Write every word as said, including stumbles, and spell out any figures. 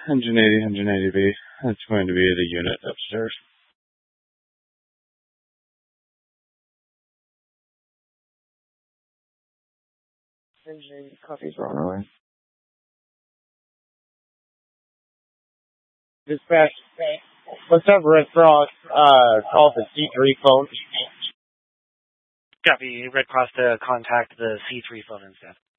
Engine eighty, engine eighty B. It's going to be the unit upstairs. Engine eighty, copies wrong away. Dispatch, what's up, Red Cross? Uh, call the C three phone. Copy. Red Cross to contact the C three phone instead.